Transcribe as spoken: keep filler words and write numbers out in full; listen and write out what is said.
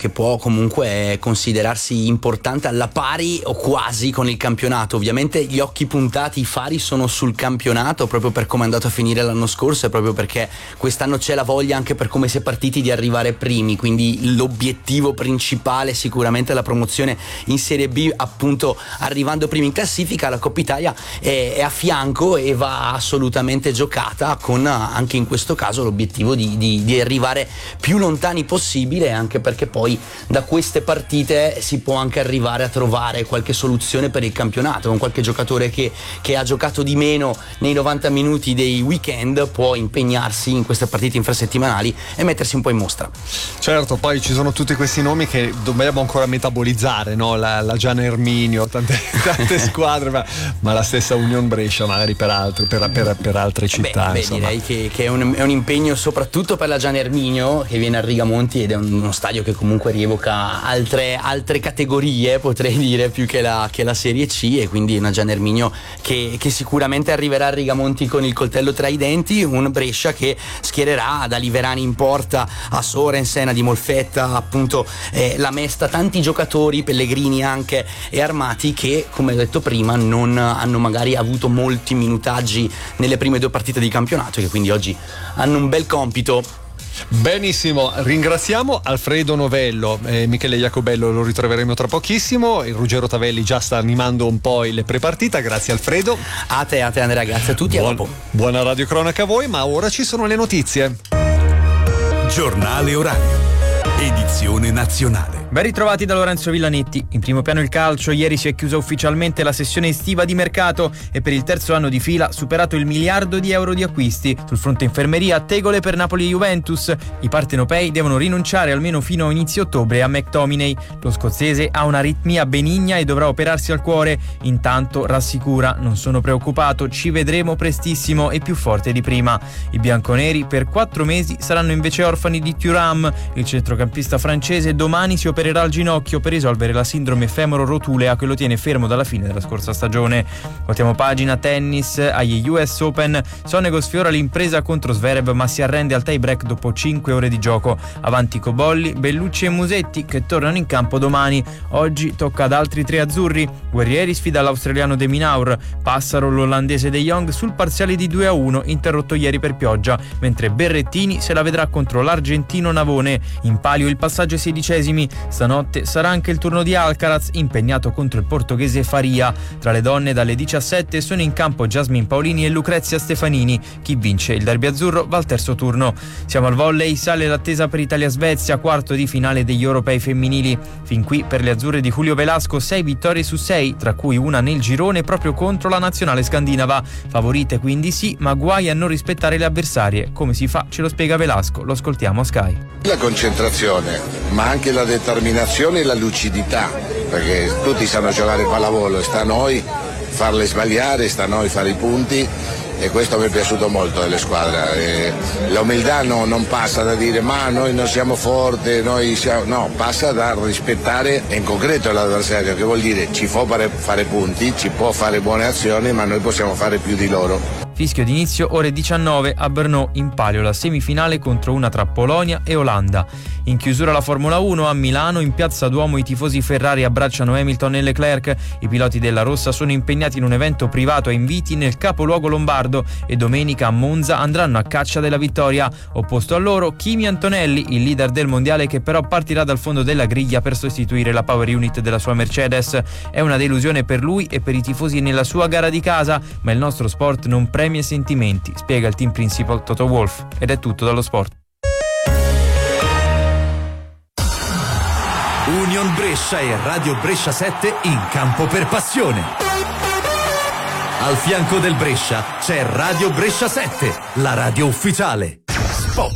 che può comunque considerarsi importante alla pari o quasi con il campionato. Ovviamente gli occhi puntati, i fari sono sul campionato, proprio per come è andato a finire l'anno scorso e proprio perché quest'anno c'è la voglia, anche per come si è partiti, di arrivare primi, quindi l'obiettivo principale sicuramente è la promozione in Serie B, appunto arrivando primi in classifica. La Coppa Italia è, è a fianco e va assolutamente giocata, con anche in questo caso l'obiettivo di, di, di arrivare più lontani possibile, anche perché poi da queste partite si può anche arrivare a trovare qualche soluzione per il campionato, con qualche giocatore che, che ha giocato di meno nei novanta minuti dei weekend può impegnarsi in queste partite infrasettimanali e mettersi un po' in mostra. Certo, poi ci sono tutti questi nomi che dobbiamo ancora metabolizzare, no? La, la Gian Erminio, tante, tante squadre, ma, ma la stessa Union Brescia magari per altre, per, per, per altre città. Beh, beh direi che, che è, un, è un impegno soprattutto per la Gian Erminio, che viene a Rigamonti ed è uno stadio che comunque rievoca altre, altre categorie, potrei dire, più che la, che la Serie C, e quindi una Gian Erminio che, che sicuramente arriverà a Rigamonti con il coltello tra i denti. Un Brescia che schiererà da Liverani in porta a Sorensen, a Di Molfetta, appunto eh, la Mesta, tanti giocatori, Pellegrini anche e armati, che come ho detto prima non hanno magari avuto molti minutaggi nelle prime due partite di campionato, e che quindi oggi hanno un bel compito. Benissimo, ringraziamo Alfredo Novello e Michele Jacobello, lo ritroveremo tra pochissimo. Il Ruggero Tavelli già sta animando un po' le prepartita. Grazie Alfredo. A te, a te Andrea, grazie a tutti. Buon, a dopo. Buona radiocronaca a voi, ma ora ci sono le notizie. Giornale orario, edizione nazionale. Ben ritrovati da Lorenzo Villanetti. In primo piano il calcio. Ieri si è chiusa ufficialmente la sessione estiva di mercato e per il terzo anno di fila superato il miliardo di euro di acquisti. Sul fronte infermeria, tegole per Napoli e Juventus. I partenopei devono rinunciare almeno fino a inizio ottobre a McTominay. Lo scozzese ha un'aritmia benigna e dovrà operarsi al cuore. Intanto rassicura: non sono preoccupato, ci vedremo prestissimo e più forte di prima. I bianconeri per quattro mesi saranno invece orfani di Thuram. Il centrocampista francese domani si opererà al ginocchio per risolvere la sindrome femoro-rotulea che lo tiene fermo dalla fine della scorsa stagione. Voltiamo pagina. Tennis. Agli U S Open Sonego sfiora l'impresa contro Zverev, ma si arrende al tie break dopo cinque ore di gioco. Avanti Cobolli, Bellucci e Musetti, che tornano in campo domani. Oggi tocca ad altri tre azzurri. Guerrieri sfida l'australiano De Minaur. Passaro l'olandese De Jong sul parziale di due a uno, interrotto ieri per pioggia, mentre Berrettini se la vedrà contro l'argentino Navone. In palio il passaggio ai sedicesimi. Stanotte sarà anche il turno di Alcaraz, impegnato contro il portoghese Faria. Tra le donne dalle diciassette sono in campo Jasmine Paolini e Lucrezia Stefanini. Chi vince il derby azzurro va al terzo turno. Siamo al volley, sale l'attesa per Italia-Svezia, quarto di finale degli europei femminili. Fin qui per le azzurre di Julio Velasco sei vittorie su sei, tra cui una nel girone proprio contro la nazionale scandinava. Favorite quindi sì, ma guai a non rispettare le avversarie. Come si fa? Ce lo spiega Velasco, lo ascoltiamo a Sky. La concentrazione, ma anche la determinazione e la lucidità, perché tutti sanno giocare pallavolo e sta a noi farle sbagliare, sta a noi fare i punti, e questo mi è piaciuto molto delle squadre. E la umiltà no, non passa da dire ma noi non siamo forti, noi siamo, no, passa da rispettare in concreto l'avversario, che vuol dire ci può fare, fare punti, ci può fare buone azioni, ma noi possiamo fare più di loro. Fischio d'inizio ore diciannove a Brno, in palio la semifinale contro una tra Polonia e Olanda. In chiusura la Formula uno a Milano, in piazza Duomo i tifosi Ferrari abbracciano Hamilton e Leclerc. I piloti della Rossa sono impegnati in un evento privato a inviti nel capoluogo lombardo e domenica a Monza andranno a caccia della vittoria. Opposto a loro Kimi Antonelli, il leader del mondiale, che però partirà dal fondo della griglia per sostituire la power unit della sua Mercedes. È una delusione per lui e per i tifosi nella sua gara di casa, ma il nostro sport non premia i sentimenti, spiega il team principal Toto Wolff. Ed è tutto dallo sport. Union Brescia e Radio Brescia sette in campo per passione. Al fianco del Brescia c'è Radio Brescia sette, la radio ufficiale.